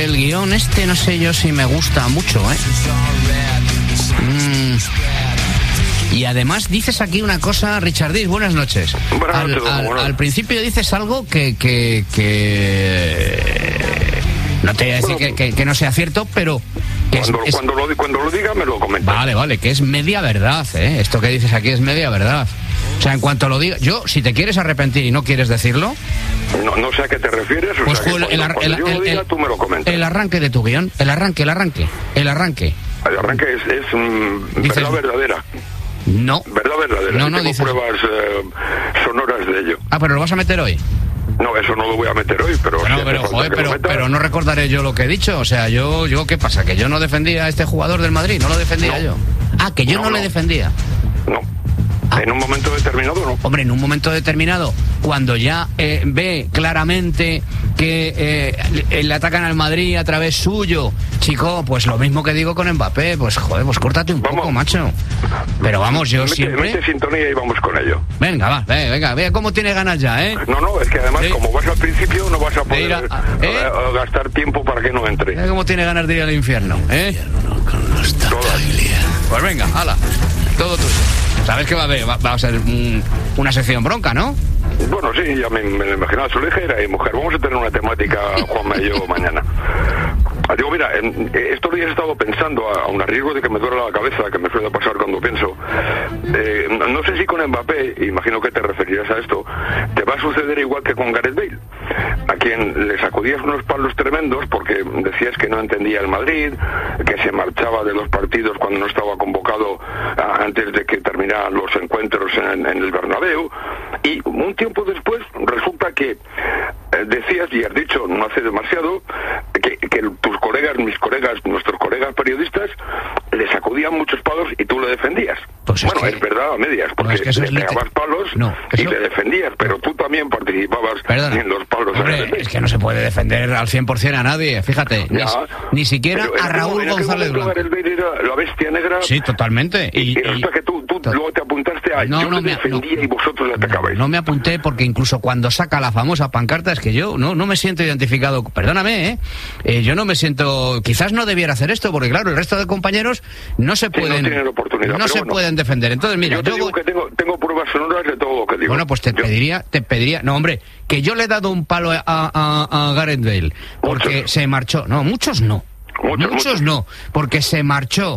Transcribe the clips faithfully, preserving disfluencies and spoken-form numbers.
que el guión este no sé yo si me gusta mucho, ¿eh? Mm. Y además dices aquí una cosa, Richardis, buenas noches. Buenas al, noches, al, bueno. al principio dices algo que... que, que... No te voy a decir bueno, que, que, que no sea cierto, pero... Que cuando, es, es... Cuando, lo, cuando lo diga me lo comenta. Vale, vale, que es media verdad, ¿eh? Esto que dices aquí es media verdad. O sea, en cuanto lo diga... Yo, si te quieres arrepentir y no quieres decirlo... No, no sé a qué te refieres, o pues sea, que el, cuando, el, cuando el, yo el, lo diga, el, tú me lo comentas. El arranque de tu guión, el arranque, el arranque, el arranque. El arranque es, es mm, Dices, verdad verdadera. No. Verdad verdadera. No, no, tengo dices... pruebas eh, sonoras de ello. Ah, pero lo vas a meter hoy. No, eso no lo voy a meter hoy, pero... Bueno, si pero, joder, pero, pero no recordaré yo lo que he dicho. O sea, yo, yo ¿qué pasa? ¿Que yo no defendía a este jugador del Madrid? ¿No lo defendía no. yo? Ah, que yo no, no, no le defendía. No. Ah. En un momento determinado, no. Hombre, en un momento determinado, cuando ya eh, ve claramente que eh, le atacan al Madrid a través suyo, chico, pues lo mismo que digo con Mbappé, pues joder, pues córtate un vamos. poco, macho. Pero vamos, yo mete, siempre... Mete sintonía y vamos con ello. Venga, va, venga, venga, vea cómo tiene ganas ya, ¿eh? No, no, es que además, sí. como vas al principio, no vas a poder a, ¿eh? a, a gastar tiempo para que no entre. Mira cómo tiene ganas de ir al infierno, ¿eh? Pues venga, hala, todo tuyo. ¿Sabes que va a haber? Va, va a ser un, una sección bronca, ¿no? Bueno, sí, ya me, me lo imaginaba. Su hija era y mujer. Vamos a tener una temática, Juanma y yo, mañana. Digo, mira, en, estos días he estado pensando, a, a un riesgo de que me duele la cabeza, que me suele pasar cuando pienso. Eh, no sé si con Mbappé, imagino que te referirás a esto, te va a suceder igual que con Gareth Bale, a quien le sacudías unos palos tremendos porque decías que no entendía el Madrid, que se marchaba de los partidos cuando no estaba convocado a, antes de que terminaran los encuentros en, en el Bernabéu, y un tiempo después resulta que eh, decías, y has dicho no hace demasiado, que, que tus colegas, mis colegas, nuestros colegas periodistas le sacudían muchos palos y tú le defendías. Pues bueno, es, que... es verdad a medias, porque no, es que le pegabas palos no, y eso... le defendías, pero tú también participabas Perdona. en los palos. Hombre, es que no se puede defender al cien por ciento a nadie, fíjate, ya, ni, ni siquiera a Raúl González Blanco. Era la bestia negra. Sí, totalmente. Y, y, y resulta que tú, tú to... luego te apuntaste a no, yo no le defendía no, y vosotros le atacabais. No, no me apunté porque incluso cuando saca la famosa pancarta es que yo no, no me siento identificado, perdóname, ¿eh? Eh, yo no me siento, quizás no debiera hacer esto porque claro, el resto de compañeros no se pueden, sí, no, oportunidad, no se bueno, pueden defender. Entonces, mira, yo, te yo digo voy... que tengo, tengo pruebas sonoras de todo lo que digo. Bueno, pues te yo... pediría, te pediría, no hombre, que yo le he dado un palo a, a, a Gareth Bale porque muchos. se marchó, no, muchos no, muchos, muchos, muchos no, porque se marchó.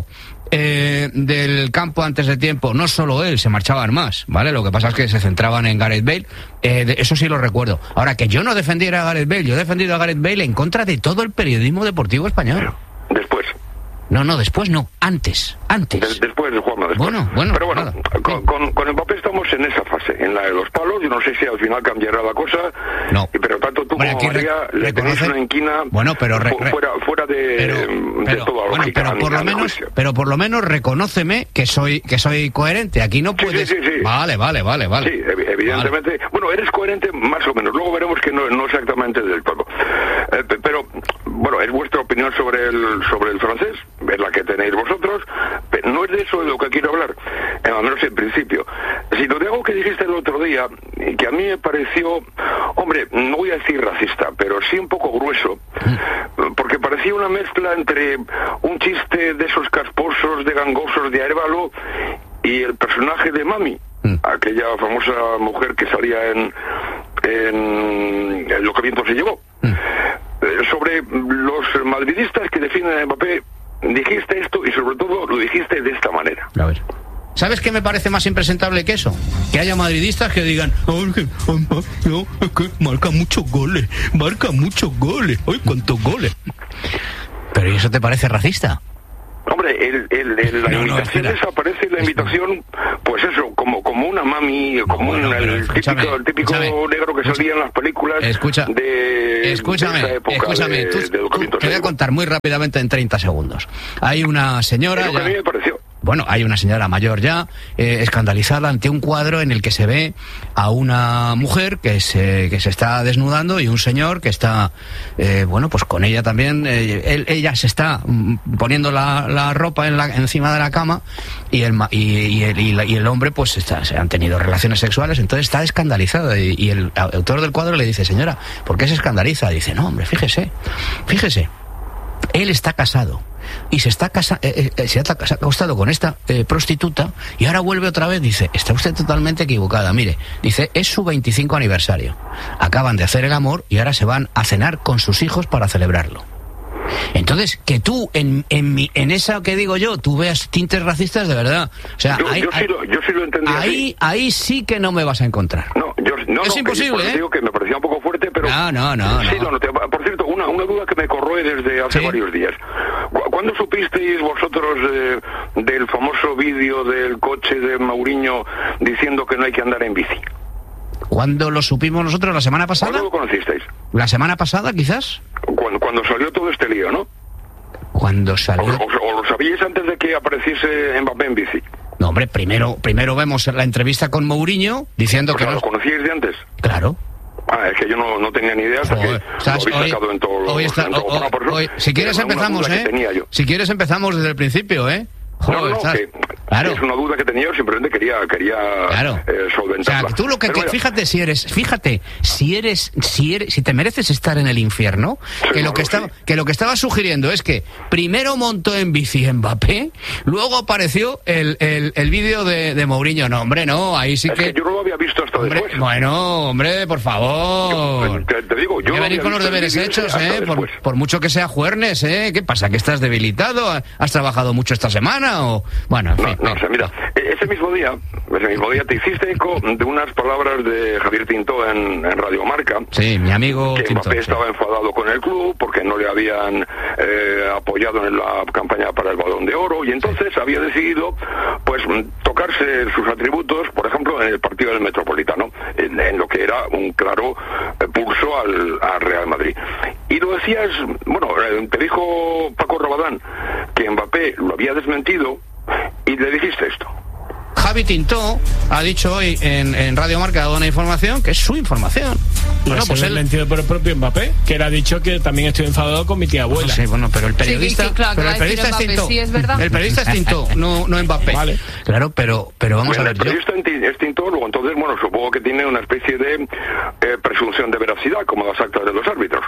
Eh, del campo antes de tiempo, no solo él, se marchaban más, ¿vale? Lo que pasa es que se centraban en Gareth Bale, eh, de, eso sí lo recuerdo. Ahora, que yo no defendiera a Gareth Bale, yo he defendido a Gareth Bale en contra de todo el periodismo deportivo español. Después. No, no, después no, antes, antes. De, después de Juanma, después. Bueno, bueno. Pero bueno, nada. con, con, con Mbappé estamos en esa fase, en la de los palos. Yo no sé si al final cambiará la cosa. No. Pero tanto tú bueno, como María re- le tenéis una inquina. Bueno, pero re- re- fuera, fuera de, pero, de pero, toda bueno, lógica. pero por lo menos, pero por lo menos reconóceme que soy que soy coherente. Aquí no puedes. Sí, sí, sí, sí. Vale, vale, vale, vale. Sí, evidentemente. Vale. Bueno, eres coherente más o menos. Luego veremos que no, no exactamente del todo. Eh, pero bueno, es vuestra opinión sobre el sobre el francés, es la que tenéis vosotros, pero no es de eso de lo que quiero hablar, eh, al menos en principio, sino de algo que dijiste el otro día, que a mí me pareció, hombre, no voy a decir racista, pero sí un poco grueso, porque parecía una mezcla entre un chiste de esos casposos, de gangosos de Arévalo, y el personaje de Mami, aquella famosa mujer que salía en, en, en Lo que viento se llevó. Sobre los madridistas que defienden a Mbappé, dijiste esto y sobre todo lo dijiste de esta manera. A ver. ¿Sabes qué me parece más impresentable que eso? Que haya madridistas que digan, oh, no, es que marca muchos goles, marca muchos goles, ¡ay, cuántos goles! Pero ¿y eso te parece racista? Hombre, el, el, el, la no, invitación no, esa aparece la invitación, pues eso, como como una mami, como no, bueno, un, el típico, el típico negro que salía en las películas escucha, de, escúchame, de esa época escúchame, de, tú, de tú, te voy a contar muy rápidamente en treinta segundos. Hay una señora... Es lo que a mí me pareció. Bueno, hay una señora mayor ya, eh, escandalizada ante un cuadro en el que se ve a una mujer que se, que se está desnudando y un señor que está, eh, bueno, pues con ella también, eh, él, ella se está poniendo la, la ropa en la, encima de la cama y el, y, y, el, y, la, y el hombre pues está, se han tenido relaciones sexuales, entonces está escandalizado y, y el autor del cuadro le dice, señora, ¿por qué se escandaliza? Y dice, no, hombre, fíjese, fíjese. Él está casado y se está casa, eh, eh, se ha acostado con esta eh, prostituta y ahora vuelve otra vez. Dice, está usted totalmente equivocada. Mire, dice, es su veinticinco aniversario. Acaban de hacer el amor y ahora se van a cenar con sus hijos para celebrarlo. Entonces, que tú, en en, mi, en esa que digo yo, tú veas tintes racistas de verdad. O sea, yo, ahí, yo, sí lo, yo sí lo entendí ahí, así. ahí sí que no me vas a encontrar. No, yo, no, es no, imposible, que, ¿eh? Digo que me parecía un poco fuerte, pero... No, no, no. Sí, no. no, te, por cierto, una, una duda que me corroe desde hace ¿Sí? varios días. ¿Cuándo supisteis vosotros eh, del famoso vídeo del coche de Mourinho diciendo que no hay que andar en bici? ¿Cuándo lo supimos nosotros? ¿La semana pasada? ¿Cuándo lo conocisteis? ¿La semana pasada, quizás? Cuando, cuando salió todo este lío, ¿no? Cuando salió... O, o, o lo sabíais antes de que apareciese Mbappé en bici. No, hombre, primero primero vemos la entrevista con Mourinho diciendo O que... sea, no... ¿lo conocíais de antes? Claro. Ah, es que yo no, no tenía ni idea hasta Joder, que lo habéis hoy, sacado en todos los... hoy está, en todo, hoy, no, por eso, hoy, si quieres era una empezamos, duda que ¿eh? tenía yo. Si quieres empezamos desde el principio, ¿eh? Joder, No, no, ¿sabes? que Claro. es una duda que tenía yo, simplemente quería, quería Claro. eh, solventarla. O sea, tú lo que, Pero que mira, fíjate si eres, fíjate, si eres, si eres, si te mereces estar en el infierno, Sí, que lo no, que no, estaba, sí. que lo que estaba sugiriendo es que primero montó en bici Mbappé, luego apareció el, el, el vídeo de, de Mourinho. No, hombre, no, ahí sí es que, que yo no lo había visto hasta hombre, después. bueno, hombre, por favor. Yo, te, te digo, yo Hay que no venir había con los visto el deberes vídeo hechos, hasta ¿eh? Por, después. por mucho que sea juernes, ¿eh? ¿Qué pasa? ¿Que estás debilitado? ¿Has trabajado mucho esta semana? O bueno, en No, fin. no, o sea, mira, e- ese mismo día, ese mismo día te hiciste eco de unas palabras de Javier Tintó en, en Radio Marca. Sí, mi amigo Que Tintó, Mbappé sí. estaba enfadado con el club porque no le habían eh, apoyado en la campaña para el Balón de Oro y entonces había decidido pues tocarse sus atributos, por ejemplo, en el partido del Metropolitano, en, en lo que era un claro eh, pulso al, al Real Madrid. Y lo decías, bueno, eh, te dijo Paco Rabadán que Mbappé lo había desmentido y le dijiste esto. Javi Tintó ha dicho hoy en, en Radio Marca, ha dado una información que es su información. Bueno, pues él mentido por el propio Mbappé, que le ha dicho que también estoy enfadado con mi tía abuela. Sí, bueno, pero el periodista, Sí, sí, claro, pero el que va a decir periodista es Mbappé, Tintó. sí, es verdad. El periodista es Tintó, no, no Mbappé. Vale. Claro, pero, pero vamos Bueno, a ver. el Yo, periodista es Tintó, luego entonces, bueno, supongo que tiene una especie de eh, presunción de veracidad, como las actas de los árbitros.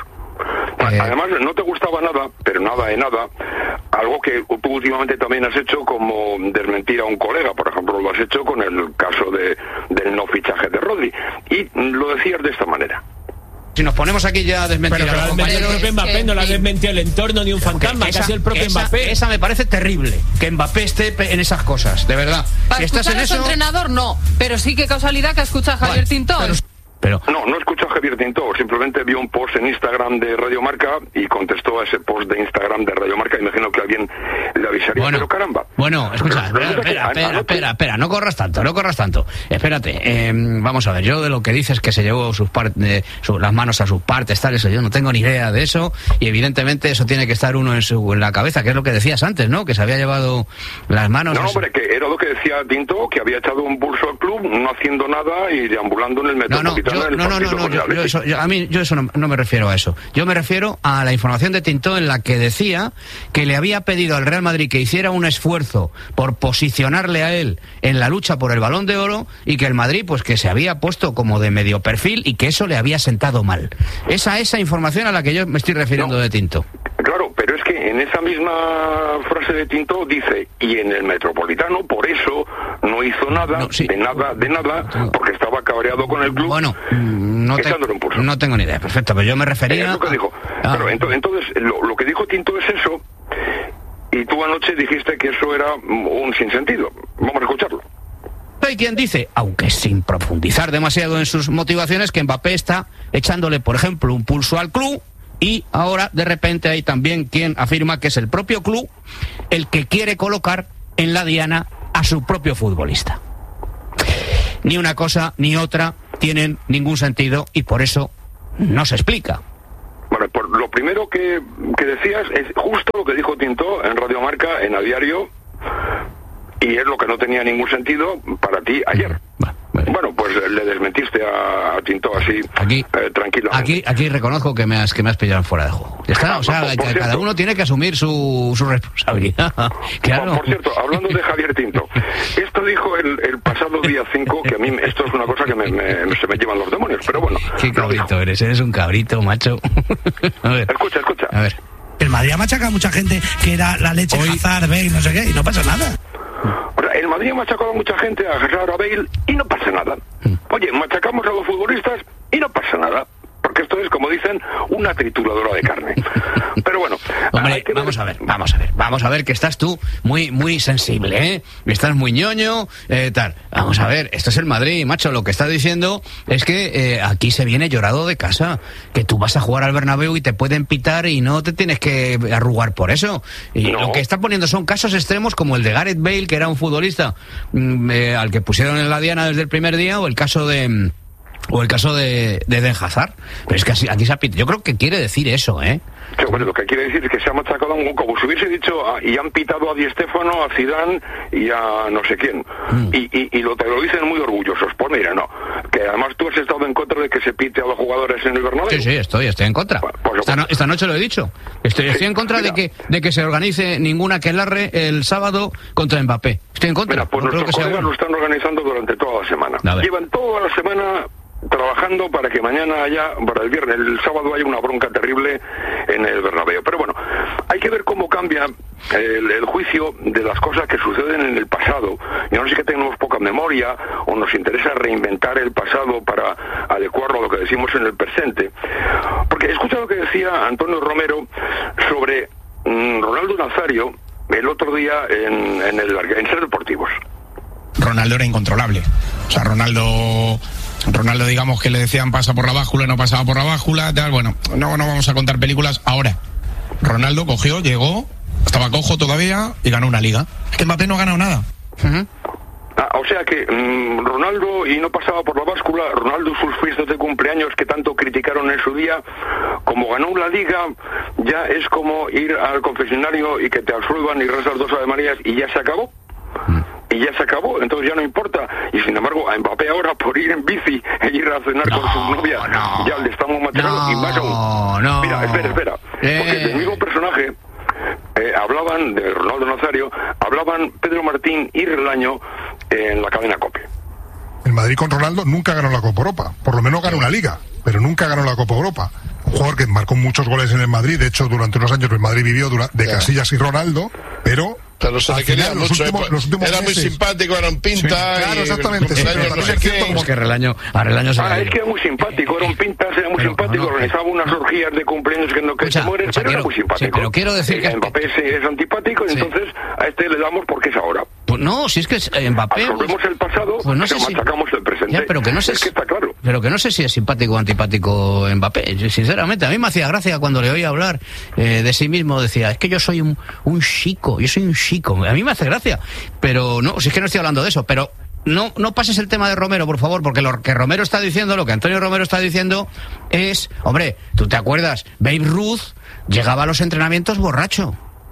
Eh. Además, no te gustaba nada, pero nada de nada, algo que tú últimamente también has hecho como desmentir a un colega, por ejemplo, lo has hecho con el caso de del no fichaje de Rodri, y lo decías de esta manera. si nos ponemos aquí ya a desmentir Pero a que los la ha desmentido el compañeros... propio Mbappé, no la ha desmentido el entorno ni un fantasma, que ha sido el propio esa, Mbappé. esa me parece terrible, que Mbappé esté pe- en esas cosas, de verdad. Para Si estás escuchar en a su eso... entrenador, no. Pero sí que casualidad que escucha a Javier Bueno, Tintó. pero- Pero, No, no escuchó a Javier Tintó, simplemente vio un post en Instagram de Radio Marca y contestó a ese post de Instagram de Radio Marca. Imagino que alguien le avisaría, bueno, pero caramba. bueno, escucha, espera, Resulta que- espera, ah, espera, anoche- espera, espera, no corras tanto, no corras tanto. Espérate, eh, vamos a ver, yo de lo que dices que se llevó sus par- eh, su- las manos a sus partes, tal, eso, yo no tengo ni idea de eso, y evidentemente eso tiene que estar uno en, su, en la cabeza, que es lo que decías antes, ¿no? Que se había llevado las manos... No, a su- hombre, que era lo que decía Tintó, que había echado un pulso al club, no haciendo nada y deambulando en el No, no, Metropolitano yo, en el no, no, partido no, no, con el yo, yo Atleti. eso, yo- a mí yo eso no, no me refiero a eso. Yo me refiero a la información de Tintó en la que decía que le había pedido al Real Madrid que hiciera un esfuerzo por posicionarle a él en la lucha por el Balón de Oro y que el Madrid pues que se había puesto como de medio perfil y que eso le había sentado mal. Esa esa información a la que yo me estoy refiriendo No. de Tintó. Claro, pero es que en esa misma frase de Tintó dice, y en el Metropolitano, por eso no hizo nada, No, sí. de nada, de nada, tengo- porque estaba cabreado con el club. Bueno, mm, no, te- echándole un pulso. no tengo ni idea, perfecto, pero yo me Es refería... lo que dijo. a- Pero ento- entonces, lo, lo que dijo Tintó es eso, y tú anoche dijiste que eso era un sinsentido. Vamos a escucharlo. Hay quien dice, aunque sin profundizar demasiado en sus motivaciones, que Mbappé está echándole, por ejemplo, un pulso al club y ahora de repente hay también quien afirma que es el propio club el que quiere colocar en la diana a su propio futbolista. Ni una cosa ni otra tienen ningún sentido y por eso no se explica. Bueno, por lo primero que, que decías es justo lo que dijo Tintó en Radio Marca, en A Diario, y es lo que no tenía ningún sentido para ti ayer. Bueno, bueno. Bueno, pues eh, le desmentiste a, a Tintó así, Aquí, eh, tranquilamente. aquí, aquí reconozco que me has que me has pillado fuera de juego. Ya está, o sea, Por- por ca- cada cierto. uno tiene que asumir su, su responsabilidad. Claro. Por cierto, hablando de Javier Tinto, esto dijo el, el pasado día cinco, que a mí esto es una cosa que me, me- se me llevan los demonios, pero bueno. Qué lo dijo. cabrito eres, eres un cabrito, macho. A ver, Escucha, escucha. a ver. el Madrid ha machacado a mucha gente que era la leche, Hoy... Hazard, Bale, no sé qué, y no pasa nada. O sea, el Madrid ha machacado a mucha gente, a Hazard, a Bale, y no pasa nada. Oye, machacamos a los futbolistas y no pasa nada. Porque esto es, como dicen, una trituradora de carne. Pero bueno, hombre, vamos a ver, vamos a ver, vamos a ver que estás tú muy, muy sensible, ¿eh? Estás muy ñoño, eh, tal. Vamos a ver, esto es el Madrid, macho. Lo que está diciendo es que eh, aquí se viene llorado de casa, que tú vas a jugar al Bernabéu y te pueden pitar y no te tienes que arrugar por eso. Y no. Lo que está poniendo son casos extremos como el de Gareth Bale, que era un futbolista mmm, eh, al que pusieron en la diana desde el primer día, o el caso de... O el caso de, de Eden Hazard. Pero es que así, aquí se ha pitado. Yo creo que quiere decir eso, ¿eh? Sí, bueno, lo que quiere decir es que se ha machacado un como si hubiese dicho, ah, y han pitado a Di Stéfano, a Zidane y a no sé quién. Mm. Y, y, y lo, te lo dicen muy orgullosos. Pues mira, no. Que además tú has estado en contra de que se pite a los jugadores en el Bernabéu. Sí, sí, estoy, estoy en contra. Pues, pues, esta, no, esta noche lo he dicho. Estoy, sí, estoy en contra de que, de que se organice ninguna aquelarre el sábado contra Mbappé. Estoy en contra. Mira, pues no nuestros creo que colegas sea bueno. Lo están organizando durante toda la semana. Llevan toda la semana trabajando para que mañana haya, para el viernes, el sábado haya una bronca terrible en el Bernabéu. Pero bueno, hay que ver cómo cambia el, el juicio de las cosas que suceden en el pasado. Yo no sé si que tenemos poca memoria o nos interesa reinventar el pasado para adecuarlo a lo que decimos en el presente. Porque he escuchado lo que decía Antonio Romero sobre mmm, Ronaldo Nazario el otro día en, en el en Ser Deportivos. Ronaldo era incontrolable. O sea, Ronaldo... Ronaldo, digamos que le decían pasa por la báscula, no pasaba por la báscula, tal. Bueno, no, no vamos a contar películas. Ahora, Ronaldo cogió, llegó, estaba cojo todavía y ganó una liga. Es que Mbappé no ha ganado nada. Uh-huh. Ah, o sea que mmm, Ronaldo, y no pasaba por la báscula, Ronaldo sus fiestas de cumpleaños que tanto criticaron en su día, como ganó la liga, ya es como ir al confesionario y que te absuelvan y rezas dos Ave Marías y ya se acabó. Uh-huh. Y ya se acabó, entonces ya no importa. Y sin embargo, a Mbappé ahora, por ir en bici e ir a cenar no, con su novia, no, ya le estamos machacando. No, y más aún. No. Mira, espera, espera. Eh. Porque del mismo personaje eh, hablaban, de Ronaldo Nazario, hablaban Pedro Martín y Relaño en la cadena COPE. El Madrid con Ronaldo nunca ganó la Copa Europa. Por lo menos ganó una liga, pero nunca ganó la Copa Europa. Un jugador que marcó muchos goles en el Madrid. De hecho, durante unos años el Madrid vivió de Casillas y Ronaldo, pero... Pero se le quería mucho, últimos, los últimos era meses. Muy simpático, era un pinta. Sí, claro, exactamente. Sí, pero no sé qué. Es que Relaño, a Relaño se ah, es que era muy simpático, era un pinta, era muy pero, simpático, no, no, organizaba no, unas orgías de cumpleaños que no que se mueren, pero quiero, era muy simpático. Sí, pero quiero decir eh, que Mbappé es, es antipático, y sí. Entonces a este le damos porque es ahora. Pues no, si es que es, eh, Mbappé... Absorbemos el pasado, pues no sé si machacamos el presente. Ya, pero que no sé es si, que está claro. Pero que no sé si es simpático o antipático Mbappé. Yo, sinceramente, a mí me hacía gracia cuando le oía hablar eh, de sí mismo. Decía, es que yo soy un, un chico, yo soy un chico. A mí me hace gracia. Pero no, si es que no estoy hablando de eso. Pero no, no pases el tema de Romero, por favor, porque lo que Romero está diciendo, lo que Antonio Romero está diciendo es... Hombre, ¿tú te acuerdas? Babe Ruth llegaba a los entrenamientos borracho.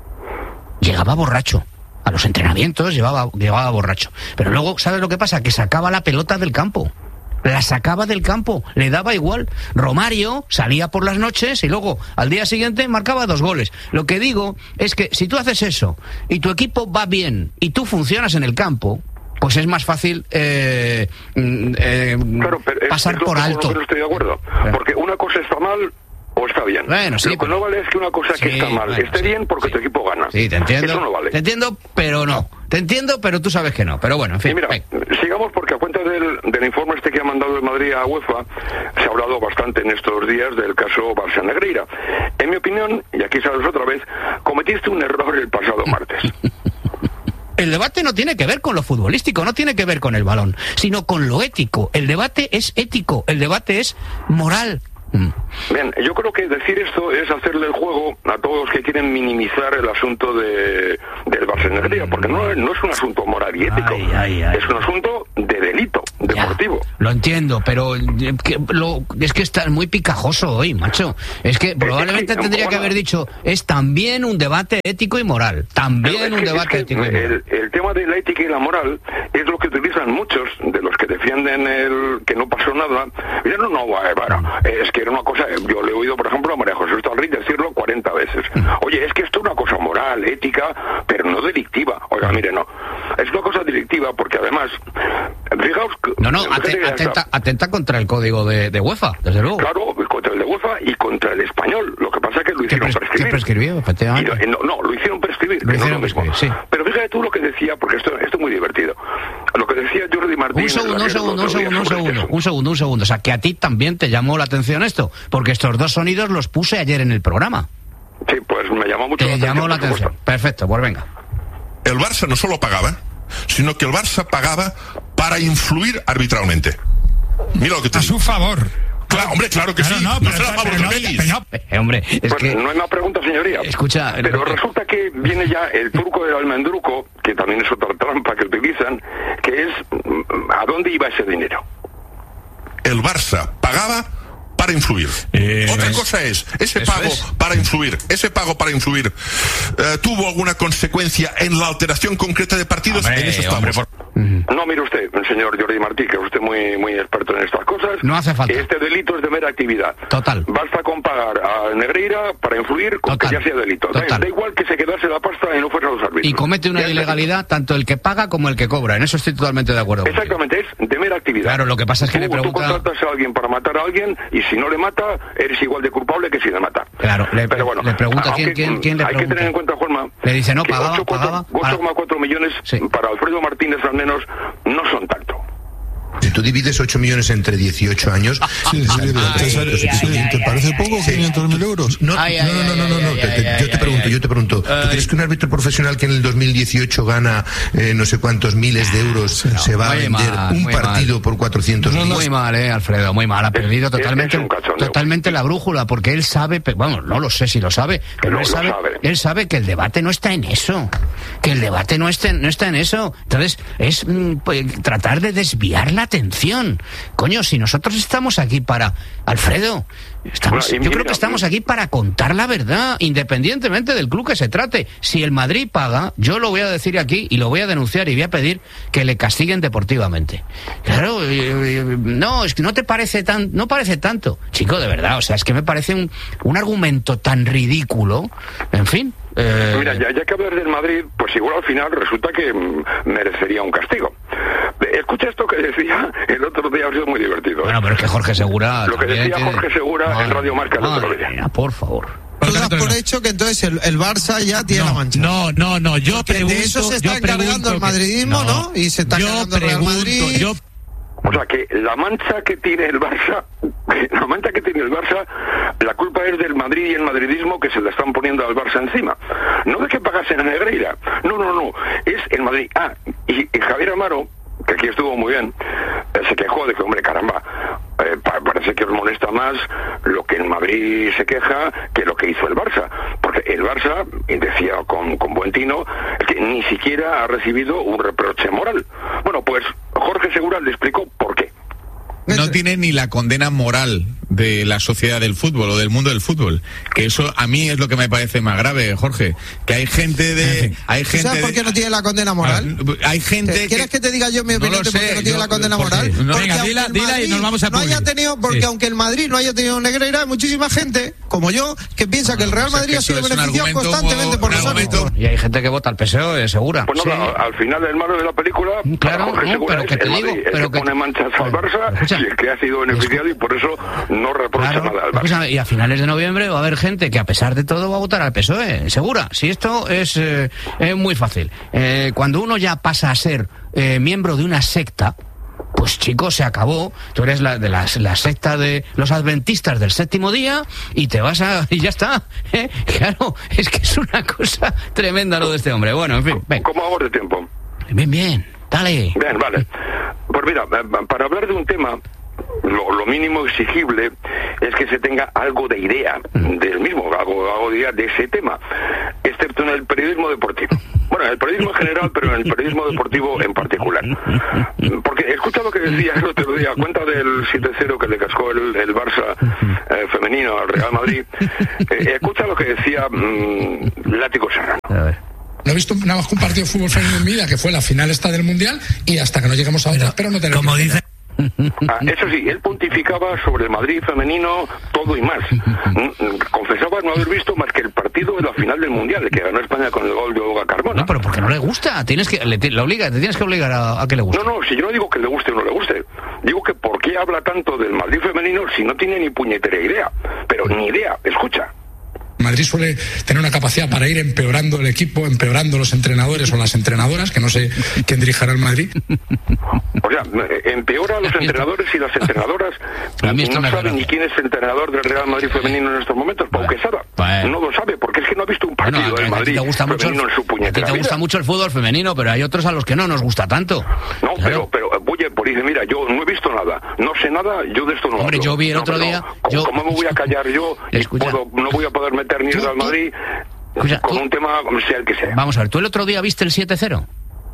Llegaba borracho. A los entrenamientos llevaba, llevaba borracho. Pero luego, ¿sabes lo que pasa? Que sacaba la pelota del campo. La sacaba del campo, le daba igual. Romario salía por las noches y luego al día siguiente marcaba dos goles. Lo que digo es que si tú haces eso y tu equipo va bien y tú funcionas en el campo, pues es más fácil eh, eh, claro, pero pasar es, es por alto. No estoy de acuerdo, porque una cosa está mal o está bien. Bueno, sí, lo que pero... no vale es que una cosa sí, que está mal bueno, esté sí, bien porque sí. tu equipo gana. Sí, te entiendo. Eso no vale. Te entiendo, pero no. Te entiendo, pero tú sabes que no. Pero bueno, en fin. Y mira, venga. sigamos porque a cuenta del, del informe este que ha mandado el Madrid a UEFA, se ha hablado bastante en estos días del caso Barça Negreira. En mi opinión, y aquí sabes otra vez, cometiste un error el pasado martes. El debate no tiene que ver con lo futbolístico, no tiene que ver con el balón, sino con lo ético. El debate es ético, el debate es moral. Bien, yo creo que decir esto es hacerle el juego a todos los que quieren minimizar el asunto de del Barça Negreira, porque no, no es un asunto moral y ético, ay, ay, ay. Es un asunto de delito deportivo. Ya, lo entiendo, pero que, lo, es que estás muy picajoso hoy, macho. Es que probablemente es que, tendría bueno, que haber dicho, es también un debate ético y moral. También un que, debate que ético y moral. El, el tema de la ética y la moral es lo que utilizan muchos de los que defienden el que no pasó nada. Dicen, no, no, bueno, es que era una cosa, yo le he oído, por ejemplo, a María José Estalric decirlo cuarenta veces. Oye, es que esto es una cosa moral, ética, pero no delictiva. Oiga, mire, no. Es una cosa delictiva porque además, fijaos... No, no, ate, atenta, está, atenta contra el código de, de UEFA, desde luego. Claro, contra el de UEFA y contra el español. Lo que pasa es que lo hicieron pres- prescribir. que prescribió, efectivamente. Y, no, no, lo hicieron prescribir. Lo que hicieron no es lo mismo. prescribir, sí. Pero fíjate tú lo que decía, porque esto, esto es muy divertido. Lo que decía Jordi Martín... Un segundo, un segundo, un segundo, un segundo, un segundo, un segundo. O sea, que a ti también te llamó la atención esto, porque estos dos sonidos los puse ayer en el programa. Sí, pues me llamó mucho Te la atención. llamó la atención. Perfecto, pues venga. El Barça no solo pagaba, sino que el Barça pagaba para influir arbitralmente. Mira lo que te A digo. su favor. Claro, hombre, claro que Claro, sí. no, No, pero- será pero Pablo no- Cebelis. pero no- Eh, hombre, es Pues que... no hay más preguntas, señoría. Escucha, Pero no- resulta que viene ya el turco del almendruco, que también es otra trampa que utilizan, que es mm, ¿a dónde iba ese dinero? El Barça pagaba para influir. Eh, Otra es- cosa es, ese eso pago es. para influir, ese pago para influir, eh, ¿tuvo alguna consecuencia en la alteración concreta de partidos? Hombre, en eso estamos. hombre, por- No, mire usted, señor Jordi Martí, que es usted muy muy experto en estas cosas. No hace falta. Este delito es de mera actividad. Total. Basta con pagar a Negreira para influir con Total. que ya sea delito. Da, Total. da igual que se quedase la pasta y no fueran los árbitros. Y comete una Ya está. ilegalidad tanto el que paga como el que cobra. En eso estoy totalmente de acuerdo. contigo. Exactamente, es de mera actividad. Claro, lo que pasa es que tú, le pregunta- Tú contratas a alguien para matar a alguien y si no le mata, eres igual de culpable que si le mata. Claro, le- Pero bueno, le pregunta aunque, quién- quién- quién le hay pregunta. que tener en cuenta, Juanma, Le dice, no, que pagaba, ocho coma cuatro pagaba, ocho coma cuatro millones Sí. para Alfredo Martínez al menos no son tanto. Si tú divides ocho millones entre dieciocho años... Sí, sí, sí, te, sí, ¿te parece poco quinientos mil euros? No, Ay, no, ay, no, no, ay, no, no, ay, no, ay, te- te- ay, yo te ay, pregunto, ay. yo te pregunto, ¿tú Ay. crees que un árbitro profesional que en el dos mil dieciocho gana eh, no sé cuántos miles de euros se va a muy vender mal, un muy partido mal. por cuatrocientos mil? Muy mal, eh, Alfredo, muy mal. Ha perdido es- totalmente, es un cachondeo. totalmente la brújula, porque él sabe, pe- bueno, no lo sé si lo sabe, pero No, él lo sabe, sabe. él sabe que el debate no está en eso, que el debate no está, en- no está en eso. Entonces, es mm, pues, tratar de desviar la atención. Coño, si nosotros estamos aquí para, Alfredo, estamos, Bueno, y yo creo mira, que estamos aquí para contar la verdad, independientemente del club que se trate. Si el Madrid paga, yo lo voy a decir aquí y lo voy a denunciar y voy a pedir que le castiguen deportivamente. Claro, eh, eh, no, es que no te parece tan, no parece tanto. Chico, de verdad, o sea, es que me parece un, un argumento tan ridículo. En fin. eh, Mira, ya, ya que hablas del Madrid, pues igual al final resulta que mm, merecería un castigo. Eh, Escucha esto que decía el otro día, ha sido muy divertido. ¿eh? Bueno, pero es que Jorge Segura... Lo que también decía tiene- Jorge Segura en Madre Radio Marca el otro madre día. mía, por favor. Tú das por hecho que entonces el, el Barça ya tiene la mancha. No, no, no, yo Porque pregunto... de eso se está yo encargando pregunto el que- madridismo, ¿no? Y se está yo encargando el Real pregunto, Madrid. yo O sea, que la mancha que tiene el Barça, la mancha que tiene el Barça, la culpa es del Madrid y el madridismo que se la están poniendo al Barça encima. No de que pagasen a Negreira, no, no, no, es el Madrid. Ah, y, y Javier Amaro, que aquí estuvo muy bien, eh, se quejó de que, hombre, caramba, eh, pa- parece que os molesta más lo que el Madrid se queja que lo que hizo el Barça. Porque el Barça, y decía con, con buen tino, es que ni siquiera ha recibido un reproche moral. Bueno, pues Jorge Segura le explicó por qué. No tiene ni la condena moral de la sociedad del fútbol o del mundo del fútbol, que eso a mí es lo que me parece más grave, Jorge, que hay gente de hay ¿Tú gente sabes por qué no tiene la condena moral? Ah, hay gente ¿Quieres que te diga yo mi No opinión lo de por qué sé, no tiene yo- la condena Jorge, moral? no, Porque venga, aunque dila- el dila y Madrid nos vamos a no haya pudrir. tenido, porque Sí. aunque el Madrid no haya tenido Negreira, hay muchísima gente, como yo, que piensa que el Real pues es Madrid que ha sido eso es un beneficiado argumento, constantemente por un los argumento. árbitros. Y hay gente que vota al P S O E, Segura. Pues Sí. nada, al final el malo de la película, Claro, para Jorge no, Segura pero es que te el digo, Madrid, el pero que que pone te- manchas al Barça Escucha. y el que ha sido beneficiado y por eso no reprocha Claro, nada al Barça. escúchame, y a finales de noviembre va a haber gente que a pesar de todo va a votar al P S O E, segura. Si esto es, eh, es muy fácil. Eh, cuando uno ya pasa a ser eh, miembro de una secta, pues chico, se acabó. Tú eres la, de las, la secta de los adventistas del séptimo día y te vas a... y ya está. ¿eh? Claro, es que es una cosa tremenda lo de este hombre. Bueno, en fin, ven. ¿Cómo vamos de tiempo? Bien, bien, dale. Bien, vale. Pues mira, eh, para hablar de un tema, lo, lo mínimo exigible es que se tenga algo de idea del mismo, algo, algo de idea de ese tema, excepto en el periodismo deportivo. Bueno, en el periodismo en general, pero en el periodismo deportivo en particular. Porque escucha lo que decía el otro día, a cuenta del siete cero que le cascó el, el Barça eh, femenino al Real Madrid. Eh, escucha lo que decía mmm, Látigo Serrano. A ver. No he visto nada más que un partido de fútbol femenino en mi vida, que fue la final esta del Mundial, y hasta que no lleguemos a otra, espero no tener... Como dice... Ah, eso sí, él pontificaba sobre el Madrid femenino todo y más. Mm, Confesaba no haber visto más que el partido de la final del Mundial, el que ganó España con el gol de Olga Carmona. No, pero porque no le gusta. Tienes que, le, le obliga, te tienes que obligar a, a que le guste. No, no, si yo no digo que le guste o no le guste, digo que por qué habla tanto del Madrid femenino si no tiene ni puñetera idea. Pero ni idea, escucha. Madrid suele tener una capacidad para ir empeorando el equipo, empeorando los entrenadores o las entrenadoras, que no sé quién dirigirá el Madrid. O sea, empeora a los entrenadores y las entrenadoras. Y no sabe ni quién es el entrenador del Real Madrid femenino en estos momentos. Pau Quesada. No lo sabe, porque es que no ha visto un partido bueno, del Madrid femenino el, en su puñetera a ti te gusta vida. mucho el fútbol femenino, pero hay otros a los que no nos gusta tanto. No, claro. pero, pero, oye, por dice, mira, yo no he visto nada, no sé nada, yo de esto no Hombre, hablo. yo vi el no, otro día... No, yo... ¿Cómo me voy a callar yo? Y puedo, no voy a poder meter ni el Real Madrid Escucha, con tú... un tema, sea el que sea. Vamos a ver, ¿tú el otro día viste el siete cero?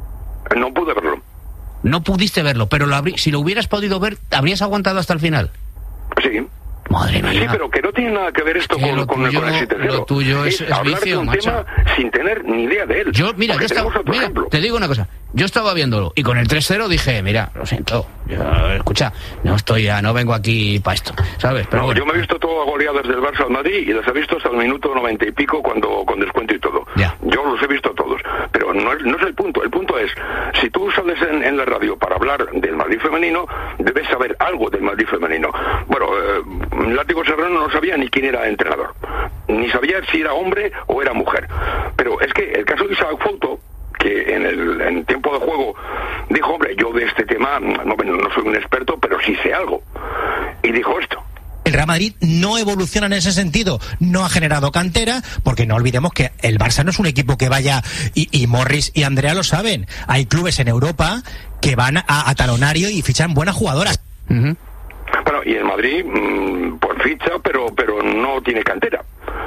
No pude verlo. No pudiste verlo, pero lo habrí... si lo hubieras podido ver, ¿habrías aguantado hasta el final? Sí. Madre mía. Sí, pero que no tiene nada que ver esto con, lo con, tuyo, con el siete cero. Lo tuyo es, es, es hablar vicio, de un macho. tema sin tener ni idea de él. Yo, mira, yo estaba, mira, te digo una cosa. Yo estaba viéndolo y con el tres cero dije, mira, lo siento, yo, escucha, no estoy ya, no vengo aquí para esto, ¿sabes? Pero no, bueno. Yo me he visto todo goleadas del Barça al Madrid y las he visto hasta el minuto noventa y pico cuando con descuento y todo. Ya. Yo los he visto todos, pero no es, no es el punto. El punto es, si tú sales en, en la radio para hablar del Madrid femenino, debes saber algo del Madrid femenino. Bueno, eh, Látigo Serrano no sabía ni quién era el entrenador, ni sabía si era hombre o era mujer. Pero es que el caso de Isaac Fouto, que en el en tiempo de juego dijo, hombre, yo de este tema no, no soy un experto, pero sí sé algo. Y dijo esto. El Real Madrid no evoluciona en ese sentido, no ha generado cantera, porque no olvidemos que el Barça no es un equipo que vaya, y, y Morris y Andrea lo saben, hay clubes en Europa que van a, a talonario y fichan buenas jugadoras. Uh-huh. Bueno, y el Madrid, mmm, pues ficha, pero pero no tiene cantera.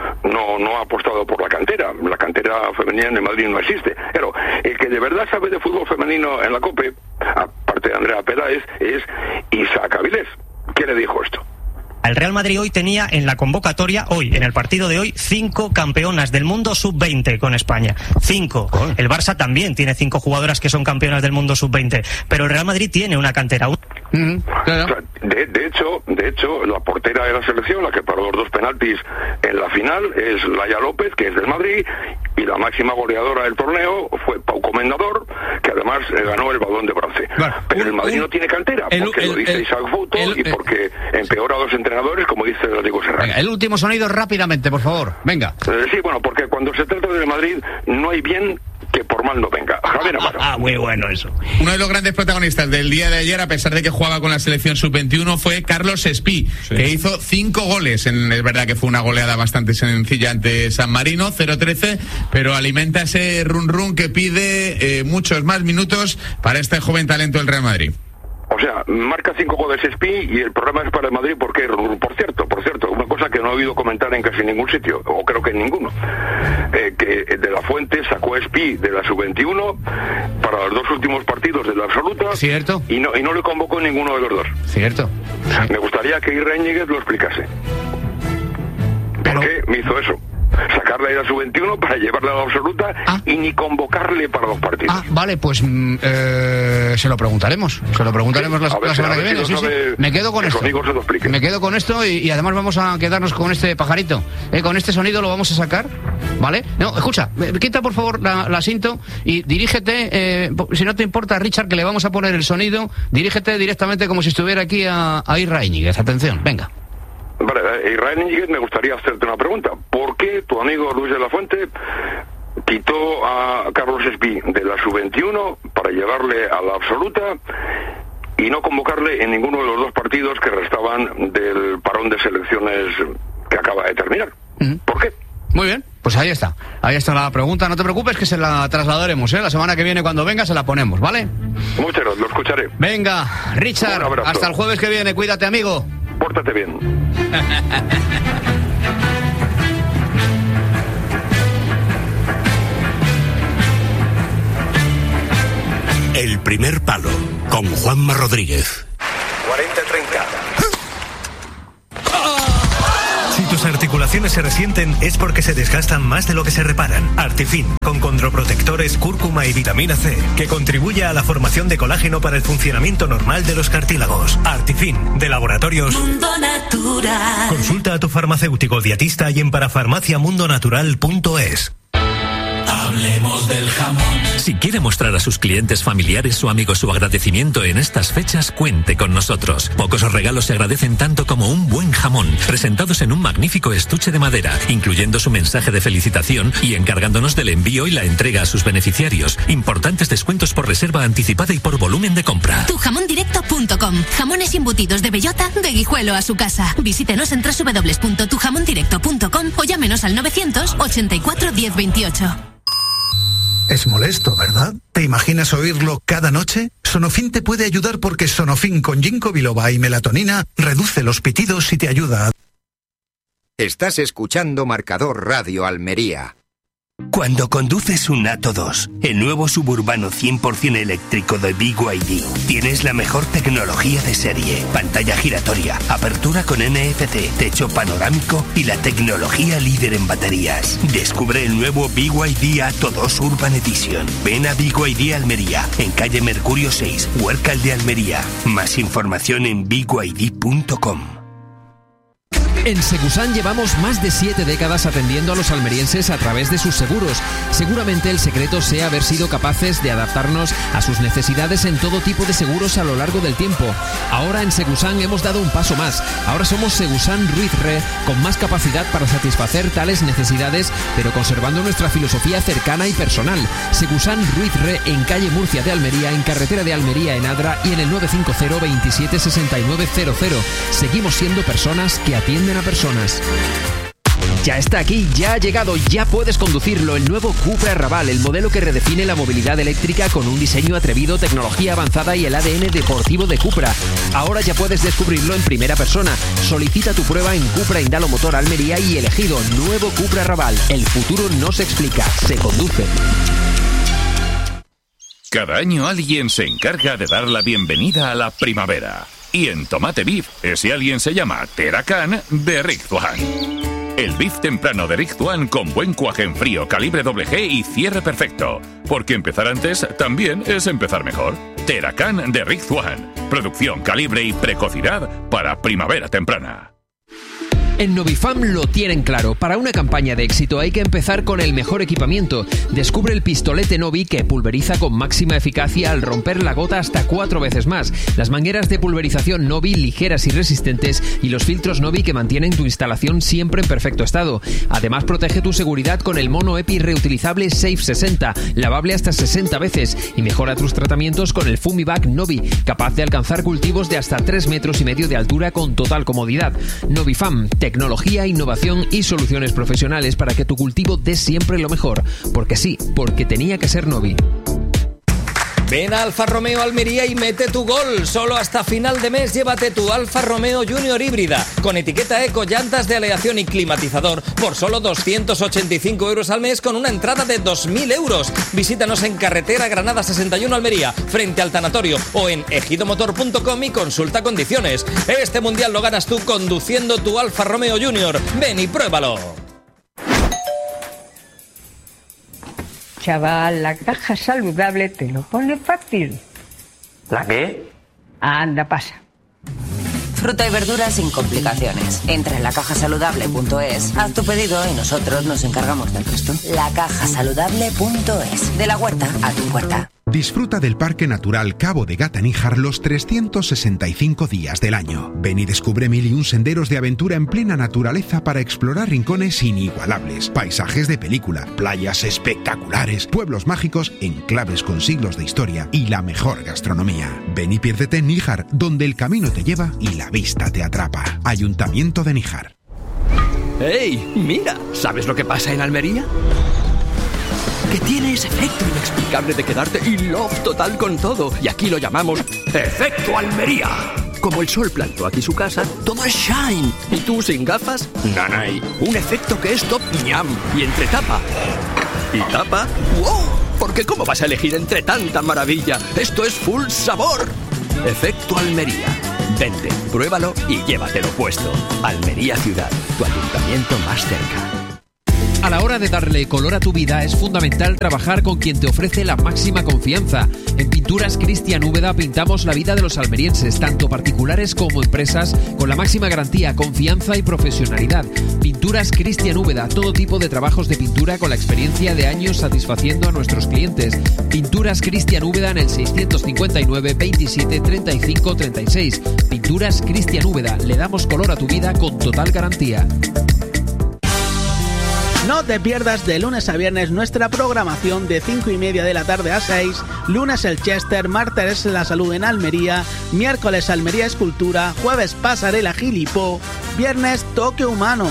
No no ha apostado por la cantera. La cantera femenina en el Madrid no existe. Pero el que de verdad sabe de fútbol femenino en la COPE, aparte de Andrea Peláez, es Isaac Avilés. ¿Qué le dijo esto? El Real Madrid hoy tenía en la convocatoria, hoy, en el partido de hoy, cinco campeonas del mundo sub veinte con España. Cinco. El Barça también tiene cinco jugadoras que son campeonas del mundo sub veinte. Pero el Real Madrid tiene una cantera. Mm-hmm. Claro. O sea, de, de hecho, de hecho, la portera de la selección, la que paró los dos penaltis en la final, es Laia López, que es del Madrid, y la máxima goleadora del torneo fue Pau Comendador, que además eh, ganó el Balón de Bronce. Bueno, Pero un, el Madrid un, no tiene cantera, porque el, lo dice el, Isaac Fouto el, y porque el, empeora a los entrenadores, como dice Látigo Serrano. Venga, el último sonido rápidamente, por favor. Venga. Eh, sí, bueno, porque cuando se trata del Madrid no hay bien que por mal no venga. Javier Amaro. Ah, muy bueno eso. Uno de los grandes protagonistas del día de ayer, a pesar de que jugaba con la selección sub veintiuno, fue Carlos Espí, sí. que hizo cinco goles. En, es verdad que fue una goleada bastante sencilla ante San Marino, cero trece, pero alimenta ese run run que pide eh, muchos más minutos para este joven talento del Real Madrid. O sea, marca cinco goles Espí y el problema es para el Madrid porque, por cierto, por cierto, una cosa que no he oído comentar en casi ningún sitio, o creo que en ninguno, eh, que De La Fuente sacó a Espí de la sub veintiuno para los dos últimos partidos de la absoluta. Cierto. Y no, y no le convocó en ninguno de los dos. Cierto. Sí. Me gustaría que Irreñíguez lo explicase. Pero... ¿Por qué me hizo eso? Sacarle de la sub veintiuno para llevarle a la absoluta ah. y ni convocarle para los partidos. Ah, vale, pues eh, se lo preguntaremos. Se lo preguntaremos sí, la, ver, la semana que viene. Si sí, sí. Me quedo con esto. Me quedo con esto y, y además vamos a quedarnos con este pajarito. Eh, con este sonido lo vamos a sacar, ¿vale? No, escucha, quita por favor la, la cinto y dirígete, eh, si no te importa, Richard, que le vamos a poner el sonido, dirígete directamente como si estuviera aquí a, a Israel Íñiguez. Atención, venga. Vale, Israel Íñiguez, me gustaría hacerte una pregunta. ¿Por qué tu amigo Luis de la Fuente quitó a Carlos Espí de la sub veintiuno para llevarle a la absoluta y no convocarle en ninguno de los dos partidos que restaban del parón de selecciones que acaba de terminar? Uh-huh. ¿Por qué? Muy bien, pues ahí está. Ahí está la pregunta. No te preocupes que se la trasladaremos, ¿eh? La semana que viene cuando venga se la ponemos, ¿vale? Muchas gracias, lo escucharé. Venga, Richard, hasta el jueves que viene. Cuídate, amigo. Pórtate bien. El primer palo, con Juanma Rodríguez. cuarenta treinta. Si tus articulaciones se resienten es porque se desgastan más de lo que se reparan. Artifin, con condroprotectores, cúrcuma y vitamina C, que contribuye a la formación de colágeno para el funcionamiento normal de los cartílagos. Artifin, de Laboratorios Mundo Natural. Consulta a tu farmacéutico dietista y en parafarmaciamundonatural punto es. Hablemos del jamón. Si quiere mostrar a sus clientes, familiares o amigos su agradecimiento en estas fechas, cuente con nosotros. Pocos regalos se agradecen tanto como un buen jamón, presentados en un magnífico estuche de madera, incluyendo su mensaje de felicitación y encargándonos del envío y la entrega a sus beneficiarios. Importantes descuentos por reserva anticipada y por volumen de compra. tu jamón directo punto com. Jamones y embutidos de bellota de Guijuelo a su casa. Visítenos en doble u doble u doble u punto tu jamón directo punto com o llámenos al novecientos ochenta y cuatro diez veintiocho. Es molesto, ¿verdad? ¿Te imaginas oírlo cada noche? Sonofin te puede ayudar porque Sonofin con ginkgo biloba y melatonina reduce los pitidos y te ayuda a... Estás escuchando Marcador Radio Almería. Cuando conduces un Atto dos, el nuevo suburbano cien por ciento eléctrico de B Y D, tienes la mejor tecnología de serie, pantalla giratoria, apertura con N F C, techo panorámico y la tecnología líder en baterías. Descubre el nuevo B Y D Atto dos Urban Edition. Ven a B Y D Almería, en calle Mercurio seis, Huércal de Almería. Más información en b y d punto com. En Segusan llevamos más de siete décadas atendiendo a los almerienses a través de sus seguros. Seguramente el secreto sea haber sido capaces de adaptarnos a sus necesidades en todo tipo de seguros a lo largo del tiempo. Ahora en Segusan hemos dado un paso más. Ahora somos Segusan Ruiz Re, con más capacidad para satisfacer tales necesidades, pero conservando nuestra filosofía cercana y personal. Segusan Ruiz Re, en calle Murcia de Almería, en carretera de Almería en Adra y en el nueve cinco cero, veintisiete sesenta y nueve cero cero. Seguimos siendo personas que atienden a personas. Ya está aquí, ya ha llegado, ya puedes conducirlo, el nuevo Cupra Raval, el modelo que redefine la movilidad eléctrica con un diseño atrevido, tecnología avanzada y el A D N deportivo de Cupra. Ahora ya puedes descubrirlo en primera persona. Solicita tu prueba en Cupra Indalo Motor Almería y elegido nuevo Cupra Raval. El futuro no se explica, se conduce. Cada año alguien se encarga de dar la bienvenida a la primavera. Y en Tomate Beef, ese alguien se llama Teracan de Rizzuan. El beef temprano de Rizzuan con buen cuaje en frío, calibre doble G y cierre perfecto. Porque empezar antes también es empezar mejor. Teracan de Rizzuan. Producción, calibre y precocidad para primavera temprana. En Novifam lo tienen claro. Para una campaña de éxito hay que empezar con el mejor equipamiento. Descubre el pistolete Novi que pulveriza con máxima eficacia al romper la gota hasta cuatro veces más. Las mangueras de pulverización Novi ligeras y resistentes y los filtros Novi que mantienen tu instalación siempre en perfecto estado. Además protege tu seguridad con el mono EPI reutilizable Safe sesenta, lavable hasta sesenta veces y mejora tus tratamientos con el Fumivac Novi, capaz de alcanzar cultivos de hasta tres metros y medio de altura con total comodidad. Novifam, tecnología, innovación y soluciones profesionales para que tu cultivo dé siempre lo mejor. Porque sí, porque tenía que ser Novi. Ven a Alfa Romeo Almería y mete tu gol. Solo hasta final de mes llévate tu Alfa Romeo Junior híbrida con etiqueta eco, llantas de aleación y climatizador por solo doscientos ochenta y cinco euros al mes con una entrada de dos mil euros. Visítanos en carretera Granada sesenta y uno Almería, frente al tanatorio, o en ejidomotor punto com y consulta condiciones. Este mundial lo ganas tú conduciendo tu Alfa Romeo Junior. Ven y pruébalo. Chaval, la caja saludable te lo pone fácil. ¿La qué? Anda, pasa. Fruta y verduras sin complicaciones. Entra en la caja saludable punto es, haz tu pedido y nosotros nos encargamos del resto. la caja saludable punto es. De la huerta a tu puerta. Disfruta del Parque Natural Cabo de Gata-Níjar los trescientos sesenta y cinco días del año. Ven y descubre mil y un senderos de aventura en plena naturaleza para explorar rincones inigualables, paisajes de película, playas espectaculares, pueblos mágicos, enclaves con siglos de historia y la mejor gastronomía. Ven y piérdete en Níjar, donde el camino te lleva y la vista te atrapa. Ayuntamiento de Níjar. ¡Ey! Mira, ¿sabes lo que pasa en Almería? Que tiene ese efecto inexplicable de quedarte in love total con todo. Y aquí lo llamamos Efecto Almería. Como el sol plantó aquí su casa, todo es shine. ¿Y tú sin gafas? Nanay. Un efecto que es top ñam. Y entre tapa y tapa, ¡wow! Porque ¿cómo vas a elegir entre tanta maravilla? Esto es full sabor. Efecto Almería. Vente, pruébalo y llévatelo puesto. Almería Ciudad, tu ayuntamiento más cerca. A la hora de darle color a tu vida es fundamental trabajar con quien te ofrece la máxima confianza. En Pinturas Cristian Úbeda pintamos la vida de los almerienses, tanto particulares como empresas, con la máxima garantía, confianza y profesionalidad. Pinturas Cristian Úbeda, todo tipo de trabajos de pintura con la experiencia de años satisfaciendo a nuestros clientes. Pinturas Cristian Úbeda en el seiscientos cincuenta y nueve veintisiete treinta y cinco treinta y seis. Pinturas Cristian Úbeda, le damos color a tu vida con total garantía. No te pierdas de lunes a viernes nuestra programación de cinco y media de la tarde a seis, lunes el Chester, martes la salud en Almería, miércoles Almería Escultura, jueves Pasarela Gilipó, viernes Toque Humano.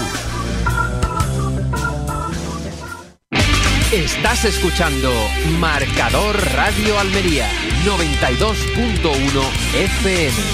Estás escuchando Marcador Radio Almería, noventa y dos punto uno F M.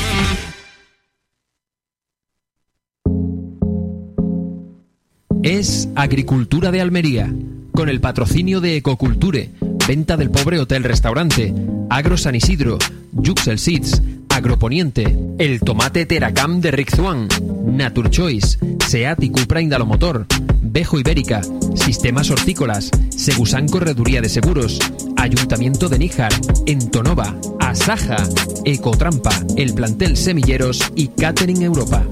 Es Agricultura de Almería, con el patrocinio de Ecoculture, venta del Pobre Hotel Restaurante, Agro San Isidro, Juxel Seeds, Agroponiente, el tomate Teracam de Rixuan, Naturchoice, Seat y Cupra Indalomotor, Bejo Ibérica, Sistemas Hortícolas, Segusan Correduría de Seguros, Ayuntamiento de Níjar, Entonova, Asaja, Ecotrampa, el Plantel Semilleros y Catering Europa.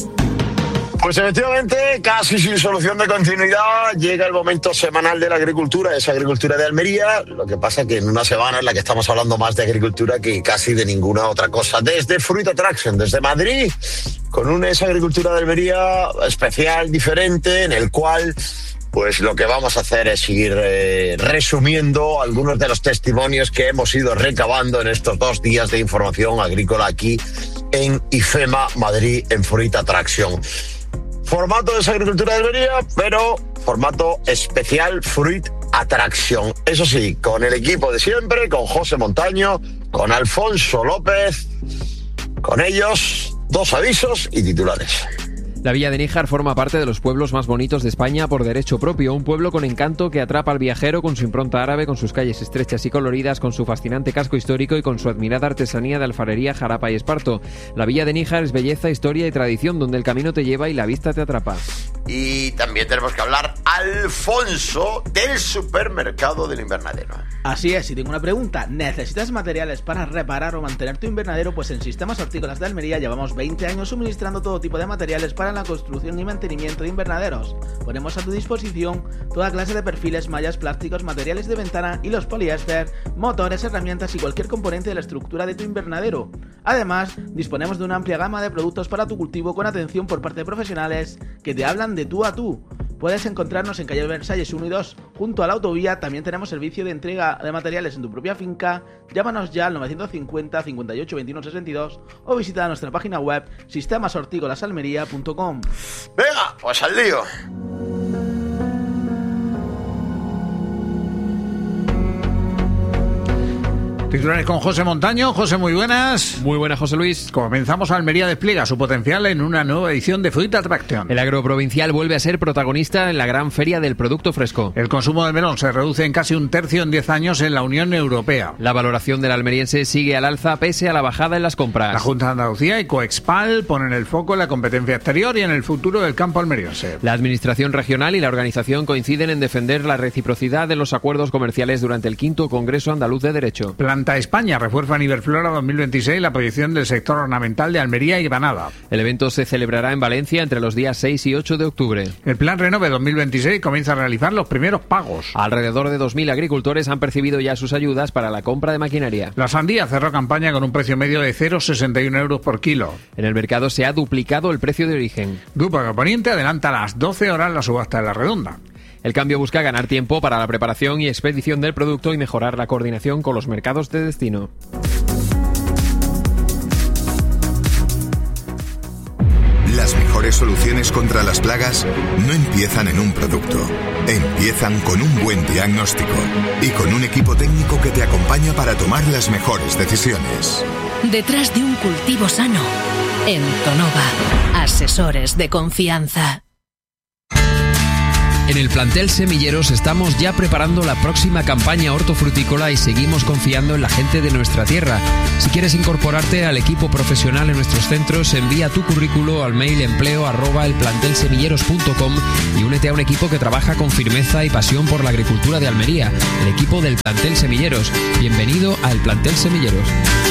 Pues efectivamente, casi sin solución de continuidad, llega el momento semanal de la agricultura, esa agricultura de Almería. Lo que pasa es que en una semana en la que estamos hablando más de agricultura que casi de ninguna otra cosa. Desde Fruit Attraction, desde Madrid, con una esa agricultura de Almería especial, diferente, en el cual pues lo que vamos a hacer es seguir eh, resumiendo algunos de los testimonios que hemos ido recabando en estos dos días de información agrícola aquí en IFEMA Madrid, en Fruit Attraction. Formato de esa agricultura de Almería, pero formato especial Fruit Attraction. Eso sí, con el equipo de siempre, con José Montaño, con Alfonso López, con ellos, dos avisos y titulares. La Villa de Níjar forma parte de los pueblos más bonitos de España por derecho propio, un pueblo con encanto que atrapa al viajero con su impronta árabe, con sus calles estrechas y coloridas, con su fascinante casco histórico y con su admirada artesanía de alfarería, jarapa y esparto. La Villa de Níjar es belleza, historia y tradición, donde el camino te lleva y la vista te atrapa. Y también tenemos que hablar, Alfonso, del supermercado del invernadero. Así es, y tengo una pregunta. ¿Necesitas materiales para reparar o mantener tu invernadero? Pues en Sistemas Hortícolas de Almería llevamos veinte años suministrando todo tipo de materiales para la construcción y mantenimiento de invernaderos. Ponemos a tu disposición toda clase de perfiles, mallas, plásticos, materiales de ventana, hilos poliéster, motores, herramientas y cualquier componente de la estructura de tu invernadero. Además, disponemos de una amplia gama de productos para tu cultivo con atención por parte de profesionales que te hablan de tú a tú. Puedes encontrarnos en calle Versalles uno y dos, junto a la autovía. También tenemos servicio de entrega de materiales en tu propia finca. Llámanos ya al novecientos cincuenta, cincuenta y ocho, veintiuno, sesenta y dos o visita nuestra página web sistemas hortícolas almería punto com. Venga, pues al lío. Titulares con José Montaño. José, muy buenas. Muy buenas, José Luis. Comenzamos. Almería despliega su potencial en una nueva edición de Fruit Attraction. El agroprovincial vuelve a ser protagonista en la gran feria del producto fresco. El consumo de melón se reduce en casi un tercio en diez años en la Unión Europea. La valoración del almeriense sigue al alza pese a la bajada en las compras. La Junta de Andalucía y Coexpal ponen el foco en la competencia exterior y en el futuro del campo almeriense. La Administración Regional y la organización coinciden en defender la reciprocidad de los acuerdos comerciales durante el quinto Congreso Andaluz de Derecho. Planta España refuerza Niverflora dos mil veintiséis la proyección del sector ornamental de Almería y Granada. El evento se celebrará en Valencia entre los días seis y ocho de octubre. El Plan Renove dos mil veintiséis comienza a realizar los primeros pagos. Alrededor de dos mil agricultores han percibido ya sus ayudas para la compra de maquinaria. La sandía cerró campaña con un precio medio de cero coma sesenta y uno euros por kilo. En el mercado se ha duplicado el precio de origen. Grupo Agroponiente adelanta a las doce horas la subasta de la Redonda. El cambio busca ganar tiempo para la preparación y expedición del producto y mejorar la coordinación con los mercados de destino. Las mejores soluciones contra las plagas no empiezan en un producto, empiezan con un buen diagnóstico y con un equipo técnico que te acompaña para tomar las mejores decisiones. Detrás de un cultivo sano, Entonova, asesores de confianza. En el plantel Semilleros estamos ya preparando la próxima campaña hortofrutícola y seguimos confiando en la gente de nuestra tierra. Si quieres incorporarte al equipo profesional en nuestros centros, envía tu currículo al mail empleo arroba elplantelsemilleros punto com y únete a un equipo que trabaja con firmeza y pasión por la agricultura de Almería, el equipo del plantel Semilleros. Bienvenido al plantel Semilleros.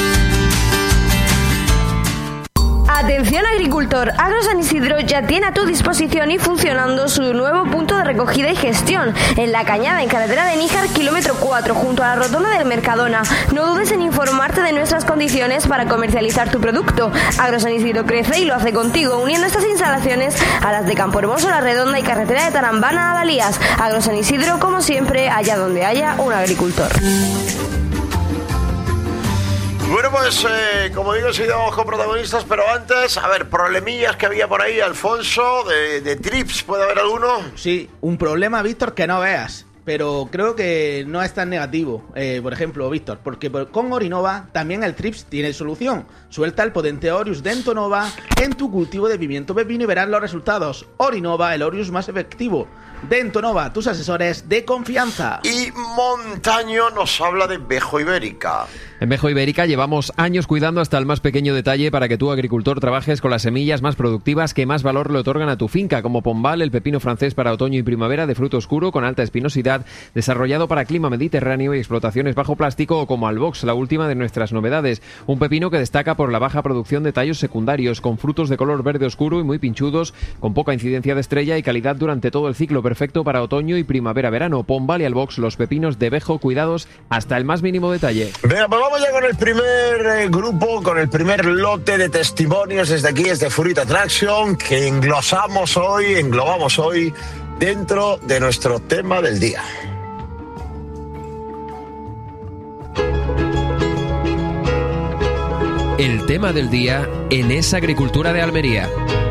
Atención agricultor, Agro San Isidro ya tiene a tu disposición y funcionando su nuevo punto de recogida y gestión en La Cañada, en carretera de Níjar, kilómetro cuatro, junto a la rotonda del Mercadona. No dudes en informarte de nuestras condiciones para comercializar tu producto. Agro San Isidro crece y lo hace contigo, uniendo estas instalaciones a las de Campo Hermoso, La Redonda y carretera de Tarambana a Balías. Agro San Isidro, como siempre, allá donde haya un agricultor. Bueno, pues eh, como digo, seguimos con protagonistas, pero antes, a ver, problemillas que había por ahí, Alfonso, de, de trips, ¿puede haber alguno? Sí, un problema, Víctor, que no veas, pero creo que no es tan negativo, eh, por ejemplo, Víctor, porque con Orinova también el trips tiene solución. Suelta el potente Orius Dentonova en tu cultivo de pimiento pepino y verás los resultados. Orinova, el Orius más efectivo. Dentonova, tus asesores de confianza. Y Montaño nos habla de Vejo Ibérica. En Vejo Ibérica llevamos años cuidando hasta el más pequeño detalle para que tú, agricultor, trabajes con las semillas más productivas que más valor le otorgan a tu finca, como Pombal, el pepino francés para otoño y primavera de fruto oscuro con alta espinosidad, desarrollado para clima mediterráneo y explotaciones bajo plástico, o como Albox, la última de nuestras novedades, un pepino que destaca por la baja producción de tallos secundarios, con frutos de color verde oscuro y muy pinchudos, con poca incidencia de estrella y calidad durante todo el ciclo, perfecto para otoño y primavera-verano. Pombal y Albox, los pepinos de Vejo, cuidados hasta el más mínimo detalle. Venga, pues vamos ya con el primer eh, grupo, con el primer lote de testimonios desde aquí, desde Fruit Attraction, que englosamos hoy, englobamos hoy dentro de nuestro tema del día. El tema del día en Es Agricultura de Almería.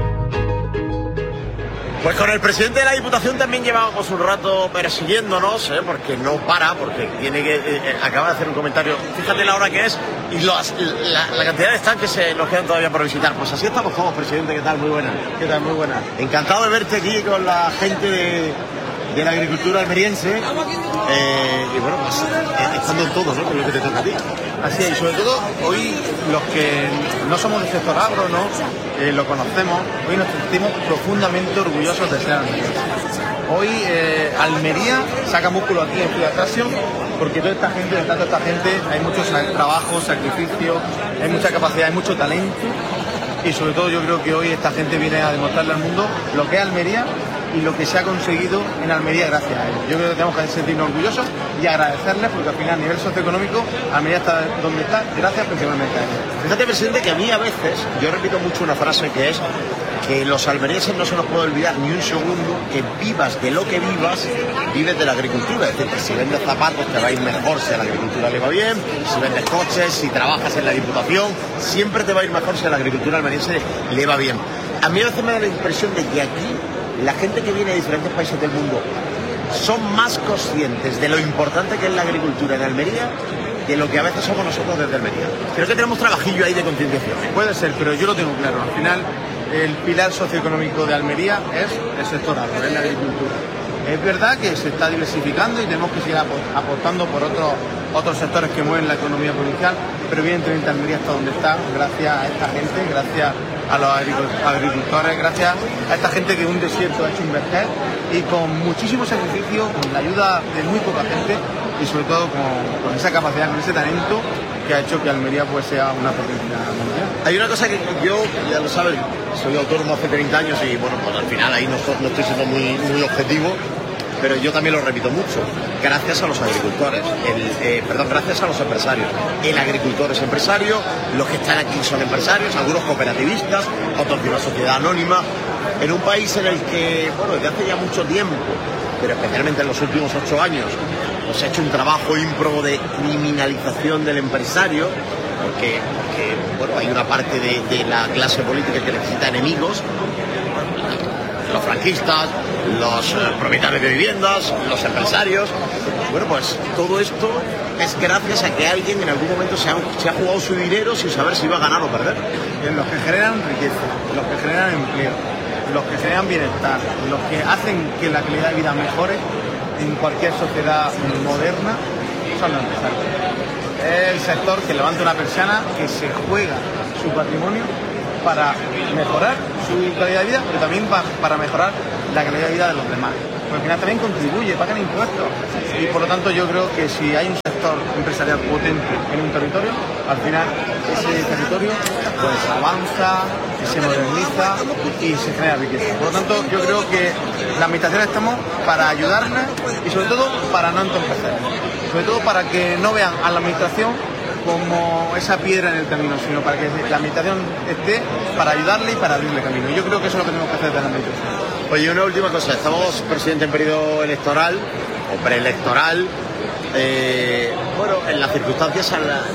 Pues con el presidente de la Diputación también llevábamos un rato persiguiéndonos, ¿eh? Porque no para, porque tiene que eh, acaba de hacer un comentario. Fíjate la hora que es y los, la, la cantidad de estanques que nos quedan todavía por visitar. Pues así estamos todos, presidente. ¿Qué tal? Muy buena. ¿Qué tal? Muy buena. Encantado de verte aquí con la gente de, de la agricultura almeriense. Eh, y bueno, pues eh, estando en todo, ¿no? Con lo que te toca a ti. Así es, y sobre todo hoy los que no somos del sector agro, ¿no? Eh, lo conocemos, hoy nos sentimos profundamente orgullosos de ser almerienses. Hoy eh, Almería saca músculo aquí en Fruit Attraction porque toda esta gente, detrás de esta gente, hay mucho trabajo, sacrificio, hay mucha capacidad, hay mucho talento y sobre todo yo creo que hoy esta gente viene a demostrarle al mundo lo que es Almería y lo que se ha conseguido en Almería gracias a ellos. Yo creo que tenemos que sentirnos orgullosos y agradecerles porque al final a nivel socioeconómico Almería está donde está gracias principalmente a ellos. Fíjate, presidente, que a mí a veces, yo repito mucho una frase que es que los almerienses no se nos puede olvidar ni un segundo que vivas de lo que vivas, vives de la agricultura. Es decir, que si vendes zapatos te va a ir mejor si a la agricultura le va bien, si vendes coches, si trabajas en la Diputación, siempre te va a ir mejor si a la agricultura almeriense le va bien. A mí a veces me da la impresión de que aquí la gente que viene de diferentes países del mundo son más conscientes de lo importante que es la agricultura en Almería de lo que a veces somos nosotros desde Almería. Creo que tenemos trabajillo ahí de concienciación. Puede ser, pero yo lo tengo claro. Al final, el pilar socioeconómico de Almería es el sector agro, es la agricultura. Es verdad que se está diversificando y tenemos que seguir apostando por otros otros sectores que mueven la economía provincial, pero evidentemente Almería está donde está gracias a esta gente, gracias a los agricultores, gracias a esta gente que un desierto ha hecho invertir y con muchísimo sacrificio, con la ayuda de muy poca gente y sobre todo con, con esa capacidad, con ese talento que ha hecho que Almería pues sea una potencia mundial. Hay una cosa que yo, ya lo sabes, soy autónomo hace treinta años y bueno, pues al final ahí no, no estoy siendo muy, muy objetivo, pero yo también lo repito mucho, gracias a los agricultores, el, eh, perdón, gracias a los empresarios. El agricultor es empresario, los que están aquí son empresarios, algunos cooperativistas, otros de una sociedad anónima, en un país en el que, bueno, desde hace ya mucho tiempo, pero especialmente en los últimos ocho años, pues se ha hecho un trabajo ímprobo de criminalización del empresario, porque, porque bueno, hay una parte de, de la clase política que necesita enemigos, los franquistas, los eh, propietarios de viviendas, los empresarios. Bueno, pues todo esto es gracias a que alguien en algún momento se ha, se ha jugado su dinero sin saber si iba a ganar o perder. Los que generan riqueza, los que generan empleo, los que generan bienestar, los que hacen que la calidad de vida mejore en cualquier sociedad moderna, son los empresarios. Es el sector que levanta una persiana, que se juega su patrimonio para mejorar su calidad de vida, pero también para mejorar la calidad de vida de los demás. Porque al final también contribuye, pagan impuestos. Y por lo tanto yo creo que si hay un sector empresarial potente en un territorio, al final ese territorio pues avanza, se moderniza y se genera riqueza. Por lo tanto yo creo que la administración estamos para ayudarles y sobre todo para no entorpecer. Sobre todo para que no vean a la administración como esa piedra en el camino, sino para que la administración esté para ayudarle y para abrirle camino. Yo creo que eso es lo que tenemos que hacer desde la administración. Oye, una última cosa. Estamos, presidente, en periodo electoral o preelectoral. Eh, bueno, en las circunstancias a la